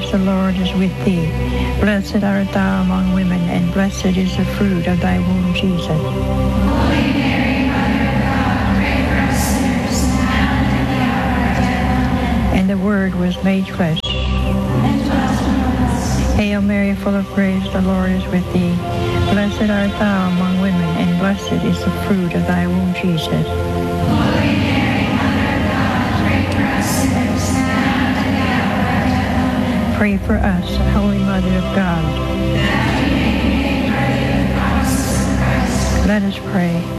the Lord is with thee. Blessed art thou among women, and blessed is the fruit of thy womb, Jesus. Holy Mary, Mother of God, pray for us sinners, now and at the hour of our death. And the Word was made flesh. And dwelt among us. Hail Mary, full of grace, the Lord is with thee. Blessed art thou among women, and blessed is the fruit of thy womb, Jesus. Holy Mary, Mother of God, pray for us sinners, now and at the hour of our death. Pray for us, Holy Mother of God. That we may be made worthy of the promises of Christ. Let us pray.